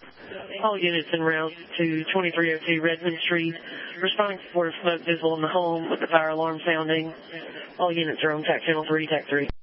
All units en route to 2302 Redmond Street. Responding to report of smoke visible in the home with the fire alarm sounding. All units are on TAC Channel 3, TAC 3.